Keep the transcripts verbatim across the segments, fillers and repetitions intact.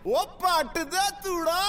वो पट दे तूड़ा।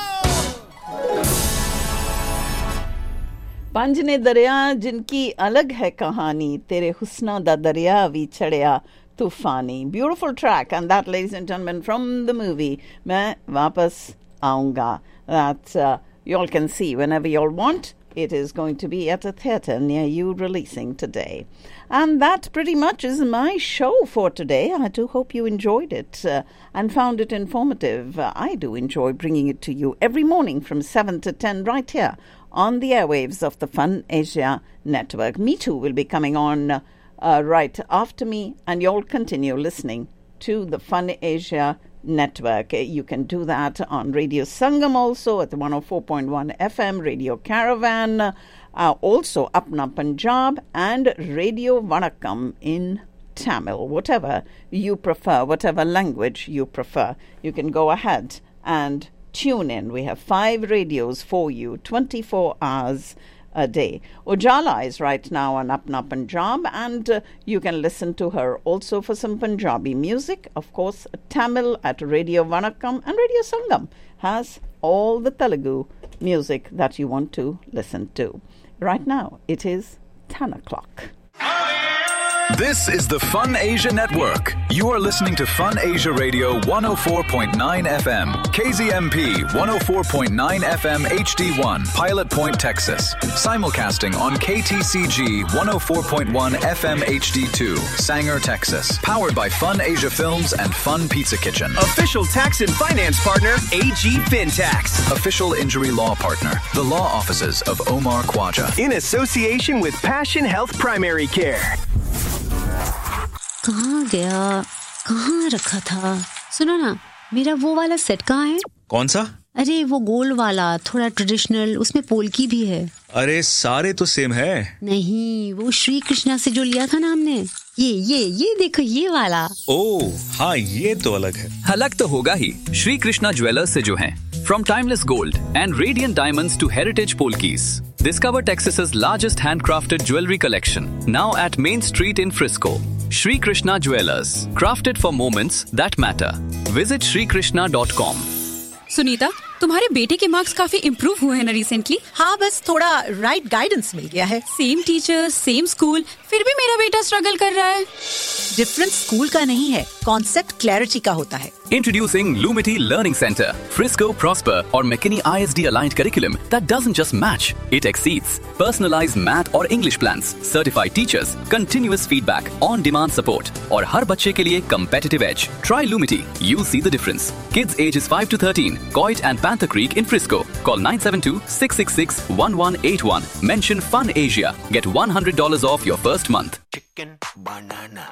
पंज ने दरिया जिनकी अलग है कहानी, तेरे हुस्ना दा दरिया भी चढ़िया तूफानी. Beautiful track, and that, ladies and gentlemen, from the movie मैं वापस आऊँगा. That uh, you all can see whenever you all want. It is going to be at a theatre near you, releasing today. And that pretty much is my show for today. I do hope you enjoyed it uh, and found it informative. Uh, I do enjoy bringing it to you every morning from seven to ten right here on the airwaves of the Fun Asia Network. Me Too will be coming on uh, uh, right after me, and you'll continue listening to the Fun Asia Network. You can do that on Radio Sangam also at the one oh four point one F M, Radio Caravan, uh, also Apna Punjab, and Radio Vanakkam in Tamil. Whatever you prefer, whatever language you prefer, you can go ahead and tune in. We have five radios for you, twenty-four hours a day. Ujala is right now on Apna Punjab, and uh, you can listen to her also for some Punjabi music. Of course, Tamil at Radio Vanakkam, and Radio Sangam has all the Telugu music that you want to listen to. Right now, it is ten o'clock. This is the Fun Asia Network. You are listening to Fun Asia Radio one oh four point nine F M, K Z M P one oh four point nine F M H D one, Pilot Point, Texas. Simulcasting on K T C G one oh four point one F M H D two, Sanger, Texas. Powered by Fun Asia Films and Fun Pizza Kitchen. Official tax and finance partner, A G FinTax. Official injury law partner, the law offices of Omar Khwaja. In association with Passion Health Primary Care. कहाँ गया, कहाँ रखा था? सुनो ना, मेरा वो वाला सेट कहाँ है? कौन सा? अरे वो गोल वाला, थोड़ा ट्रेडिशनल, उसमें पोल्की भी है. अरे सारे तो सेम है. नहीं, वो श्री कृष्णा से जो लिया था ना हमने. ये ये ये देखो ये वाला. ओह हाँ, ये तो अलग है. अलग तो होगा ही. श्री कृष्णा ज्वेलर्स से जो हैं. From timeless gold and radiant diamonds to heritage polkis. Discover Texas's largest handcrafted jewelry collection. Now at Main Street in Frisco. Shri Krishna Jewelers. Crafted for moments that matter. Visit shri krishna dot com. Sunita, तुम्हारे बेटे के marks काफी improve हुए हैं ना recently? हाँ, बस थोड़ा राइट गाइडेंस मिल गया है. सेम टीचर, सेम स्कूल, फिर भी मेरा बेटा स्ट्रगल कर रहा है. डिफरेंस स्कूल का नहीं है, कॉन्सेप्ट क्लैरिटी का होता है. Introducing Lumity Learning Center, Frisco, Prosper or McKinney I S D aligned curriculum that doesn't just match, it exceeds. Personalized math or English plans, certified teachers, continuous feedback, on-demand support और हर बच्चे के लिए competitive edge. Try Lumity, you'll see the difference. Kids ages five to thirteen, Coit and Panther Creek in Frisco. Call nine seven two, six six six, one one eight one. Mention Fun Asia. Get one hundred dollars off your first month. Chicken banana.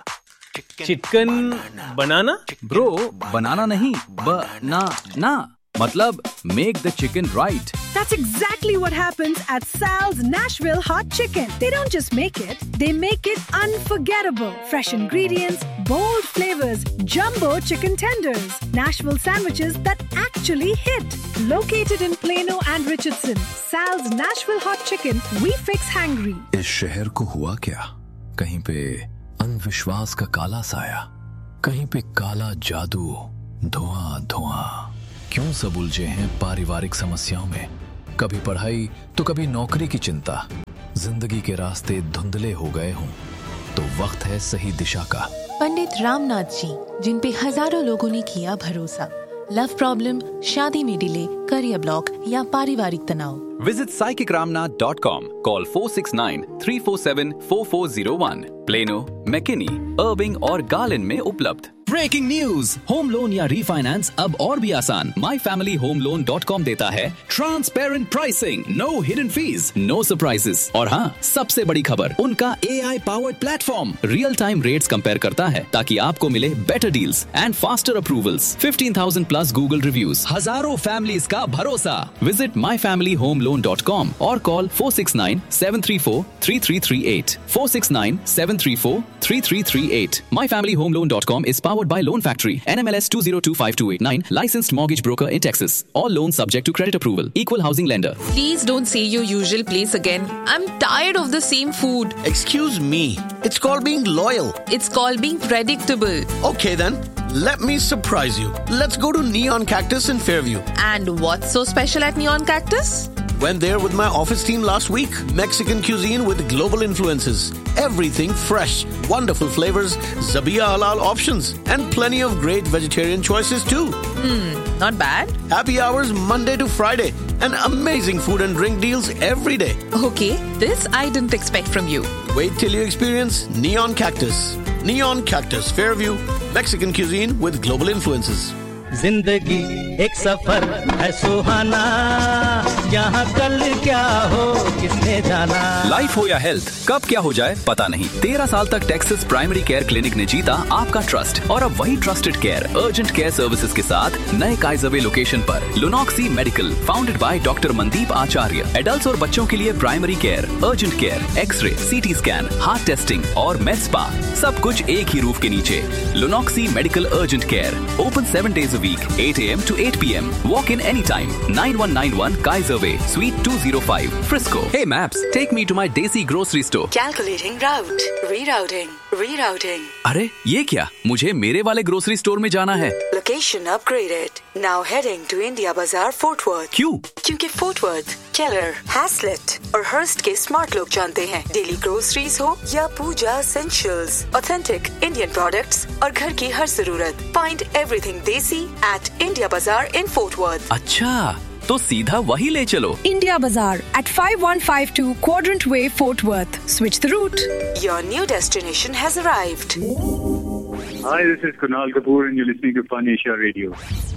Chicken banana? Bro, बनाना नहीं, ब-ना-ना. मतलब make the chicken right. That's exactly what happens at Sal's Nashville Hot Chicken. They don't just make it, they make it unforgettable. Fresh ingredients, bold flavors, jumbo chicken tenders, Nashville sandwiches that actually hit. Located in Plano and Richardson, Sal's Nashville Hot Chicken, we fix hangry. इस शहर को हुआ क्या? कहीं पे अनविश्वास का काला साया, कहीं पे काला जादू, धुआं धुआं. क्यों सब उलझे हैं पारिवारिक समस्याओं में? कभी पढ़ाई तो कभी नौकरी की चिंता. जिंदगी के रास्ते धुंधले हो गए हों तो वक्त है सही दिशा का. पंडित रामनाथ जी, जिन पे हजारों लोगों ने किया भरोसा. लव प्रॉब्लम, शादी में डिले, करियर ब्लॉक या पारिवारिक तनाव. Visit psychic ramnath dot com. Call four six nine, three four seven, four four zero one. Plano, McKinney, Irving और Garland में उपलब्ध. ब्रेकिंग न्यूज, होम लोन या रीफाइनेंस अब और भी आसान. My family home loan dot com देता है transparent pricing, no hidden fees, no surprises. और हाँ, सबसे बड़ी खबर, उनका ए I powered platform real time rates compare करता है ताकि आपको मिले better deals and faster approvals. Fifteen thousand plus Google reviews, हजारों फैमिलीज का का भरोसा। Visit my family home loan dot com और call four six nine seven three four three three three eight four six nine seven three four three three three at my family home loan dot com is powered by Loan Factory, N M L S two zero two five two eight nine, licensed mortgage broker in Texas. All loans subject to credit approval. Equal housing lender. Please don't say your usual place again. I'm tired of the same food. Excuse me. It's called being loyal. It's called being predictable. Okay then. Let me surprise you. Let's go to Neon Cactus in Fairview. And what's so special at Neon Cactus? Went there with my office team last week. Mexican cuisine with global influences. Everything fresh. Wonderful flavors. Zabia halal options. And plenty of great vegetarian choices too. Hmm, not bad. Happy hours Monday to Friday. And amazing food and drink deals every day. Okay, this I didn't expect from you. Wait till you experience Neon Cactus. Neon Cactus, Fairview. Mexican cuisine with global influences. जिंदगी एक सफर है सुहाना, यहाँ कल क्या हो किसने जाना। Life हो या हेल्थ, कब क्या हो जाए पता नहीं। तेरह साल तक टेक्सास प्राइमरी केयर क्लिनिक ने जीता आपका ट्रस्ट और अब वही trusted care urgent care services के साथ नए काइजरवे लोकेशन पर। लुनॉक्सी medical, founded by doctor Mandeep Acharya. Adults और बच्चों के लिए primary care, urgent care, x ray, CT scan, heart testing और med spa, सब कुछ एक ही रूफ के नीचे। लुनॉक्सी medical urgent care, open seven days a week, eight a m to eight p m. Walk in anytime. nine one nine one Kaiser Way, Suite two oh five, Frisco. Hey Maps, take me to my Desi grocery store. Calculating route. Rerouting. Rerouting. अरे ये क्या? मुझे मेरे वाले grocery store में जाना है। Location upgraded. Now heading to India Bazaar, Fort Worth. क्यों? क्योंकि Fort Worth, Keller, Haslett और Hearst के स्मार्ट लोग जानते हैं। डेली ग्रोसरीज हो या पूजा essentials, authentic Indian products और घर की हर जरूरत। Find everything देसी at India Bazaar in Fort Worth. अच्छा, तो सीधा वही ले चलो। India Bazaar at five one five two Quadrant Way, Fort Worth. Switch the route. Your new destination has arrived. Hi, this is Kunal Kapoor and you're listening to Fun Asia Radio.